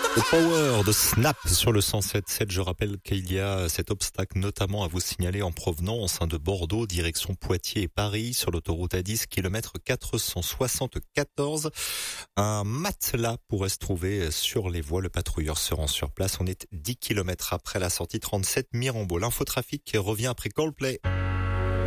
Au Power de Snap sur le 107.7, je rappelle qu'il y a cet obstacle notamment à vous signaler en provenance de Bordeaux, direction Poitiers et Paris, sur l'autoroute A10, kilomètre 474. Un matelas pourrait se trouver sur les voies. Le patrouilleur se rend sur place. On est 10 kilomètres après la sortie 37 Mirambeau. L'infotrafic revient après Coldplay.